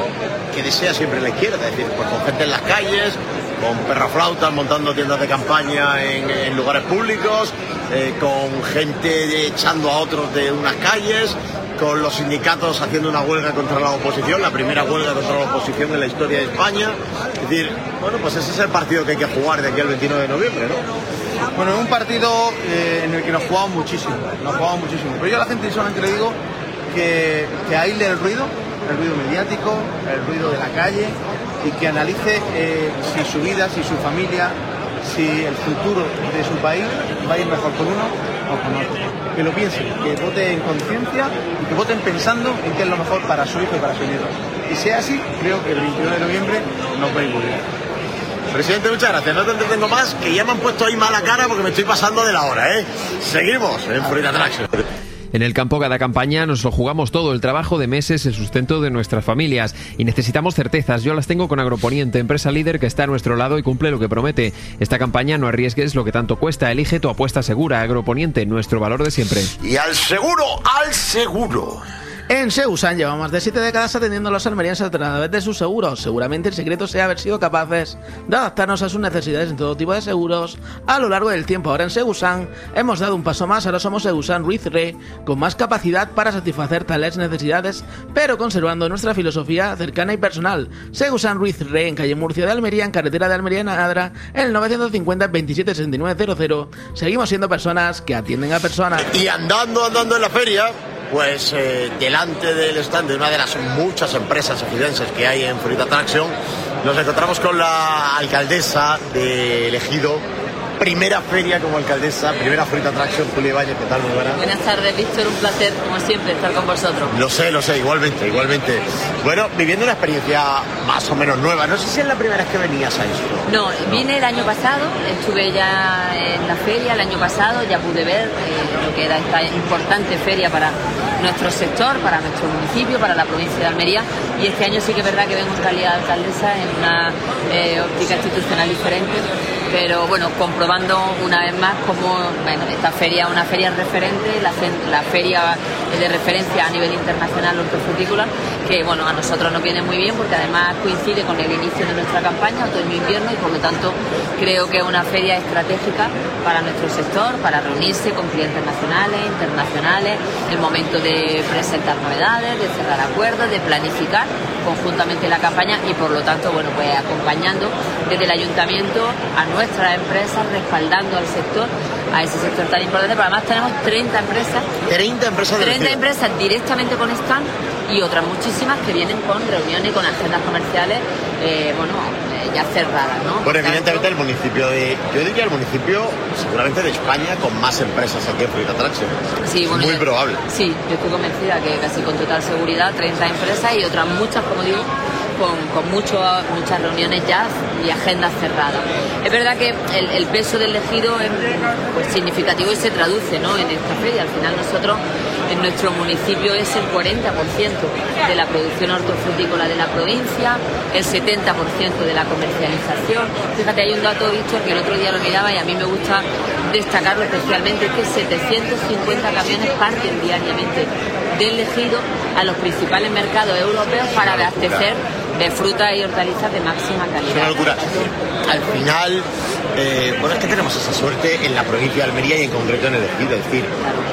que desea siempre la izquierda, es decir, pues con gente en las calles, con perraflautas montando tiendas de campaña en, en lugares públicos, eh, con gente echando a otros de unas calles, con los sindicatos haciendo una huelga contra la oposición, la primera huelga contra la oposición en la historia de España. Es decir, bueno, pues ese es el partido que hay que jugar de aquí al veintinueve de noviembre, ¿no? Bueno, es un partido eh, en el que nos jugamos muchísimo, nos jugamos muchísimo. Pero yo a la gente solamente le digo que, que aísle el ruido, el ruido mediático, el ruido de la calle, y que analice eh, si su vida, si su familia, si el futuro de su país va a ir mejor con uno o con otro. Que lo piensen, que voten en conciencia y que voten pensando en qué es lo mejor para su hijo y para su nieto. Y si es así, creo que el veintinueve de noviembre nos va a ir muy bien. Presidente, muchas gracias. No te entretengo más, que ya me han puesto ahí mala cara porque me estoy pasando de la hora, ¿eh? Seguimos en Fruit Attraction. En el campo cada campaña nos lo jugamos todo, el trabajo de meses, el sustento de nuestras familias, y necesitamos certezas. Yo las tengo con Agroponiente, empresa líder que está a nuestro lado y cumple lo que promete. Esta campaña no arriesgues lo que tanto cuesta, elige tu apuesta segura. Agroponiente, nuestro valor de siempre. Y al seguro, al seguro. En Segusan lleva más de siete décadas atendiendo a los almerienses a través de sus seguros. Seguramente el secreto sea haber sido capaces de adaptarnos a sus necesidades en todo tipo de seguros a lo largo del tiempo. Ahora en Segusan hemos dado un paso más, ahora somos Segusan Ruiz Re, con más capacidad para satisfacer tales necesidades, pero conservando nuestra filosofía cercana y personal. Segusan Ruiz Re, en calle Murcia de Almería, en carretera de Almería en Adra, en el novecientos cincuenta veintisiete sesenta y nueve cero cero. Seguimos siendo personas que atienden a personas. Y andando, andando en la feria, pues eh, delante del stand de una de las muchas empresas ejidenses que hay en Fruit Attraction, nos encontramos con la alcaldesa de Ejido. Primera feria como alcaldesa, primera Fruit Attraction. Julia Ibáñez, ¿qué tal? Muy buenas. Buenas tardes, Víctor, un placer, como siempre, estar con vosotros. Lo sé, lo sé, igualmente, igualmente. Bueno, viviendo una experiencia más o menos nueva, no sé si es la primera vez que venías a esto. No, vine el año pasado, estuve ya en la feria el año pasado, ya pude ver eh, lo que era esta importante feria para nuestro sector, para nuestro municipio, para la provincia de Almería, y este año sí que es verdad que vengo en calidad de alcaldesa en una eh, óptica institucional diferente, pero bueno, comprobando una vez más cómo bueno, esta feria es una feria referente, la, la feria de referencia a nivel internacional hortofrutícola, que bueno, a nosotros nos viene muy bien porque además coincide con el inicio de nuestra campaña otoño-invierno, y por lo tanto creo que es una feria estratégica para nuestro sector, para reunirse con clientes nacionales, internacionales, el momento de presentar novedades, de cerrar acuerdos, de planificar conjuntamente la campaña, y por lo tanto bueno, pues acompañando desde el ayuntamiento a nuestras empresas, respaldando al sector, a ese sector tan importante. Pero además tenemos treinta empresas treinta empresas treinta empresas directamente con stand, y otras muchísimas que vienen con reuniones, con agendas comerciales eh, bueno, eh, ya cerradas, ¿no? Bueno, evidentemente el municipio de, yo diría el municipio seguramente de España con más empresas aquí en Fruit Attraction. Sí, bueno, muy yo, probable. Sí, yo estoy convencida que casi con total seguridad treinta empresas y otras muchas, como digo, con, con mucho, muchas reuniones ya y agendas cerradas. Es verdad que el, el peso del ejido es pues, significativo y se traduce, ¿no?, en esta feria. Al final nosotros, en nuestro municipio, es el cuarenta por ciento de la producción hortofrutícola de la provincia, el setenta por ciento de la comercialización. Fíjate, hay un dato, Víctor, que el otro día lo miraba y a mí me gusta destacarlo especialmente, es que setecientos cincuenta camiones parten diariamente del ejido a los principales mercados europeos para abastecer de frutas y hortalizas de máxima calidad. Es una locura. Al final, eh, bueno, es que tenemos esa suerte en la provincia de Almería y en concreto en el Ejido. Es decir,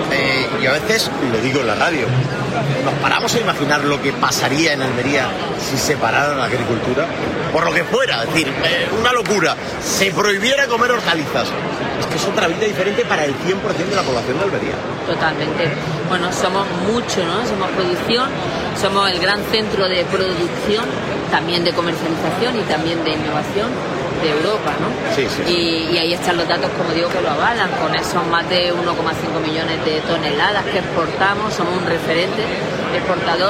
eh, yo a veces lo digo en la radio, nos paramos a imaginar lo que pasaría en Almería si separaran la agricultura, por lo que fuera, es decir, eh, una locura, se prohibiera comer hortalizas. Es que es otra vida diferente para el cien por ciento de la población de Almería. Totalmente. Bueno, somos mucho, ¿no? Somos producción, somos el gran centro de producción, también de comercialización y también de innovación de Europa, ¿no? Sí, sí, sí. Y, y ahí están los datos, como digo, que lo avalan, con esos más de uno coma cinco millones de toneladas que exportamos, somos un referente exportador.